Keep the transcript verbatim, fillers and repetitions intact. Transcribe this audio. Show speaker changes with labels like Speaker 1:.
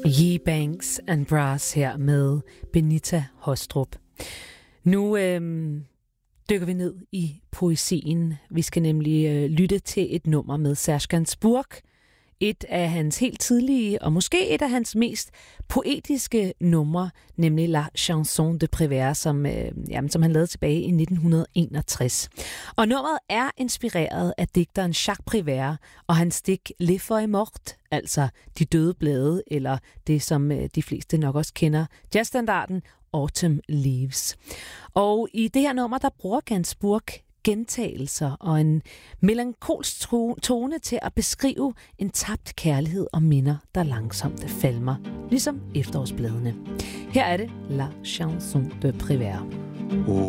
Speaker 1: Ye Banks and Brass her med Benita Hostrup. Nu øhm, dykker vi ned i poesien. Vi skal nemlig øh, lytte til et nummer med Serge Gainsbourg. Et af hans helt tidlige, og måske et af hans mest poetiske numre, nemlig La Chanson de Prévert, som, øh, jamen, som han lavede tilbage i nitten enogtres. Og nummeret er inspireret af digteren Jacques Prévert og hans digt Les Feuilles Mortes, altså De døde blade, eller det, som øh, de fleste nok også kender, jazzstandarden Autumn Leaves. Og i det her nummer, der bruger Gainsbourg gentagelser og en melankolsk tone til at beskrive en tabt kærlighed og minder, der langsomt falmer, ligesom efterårsbladene. Her er det La Chanson de Prévert.
Speaker 2: Au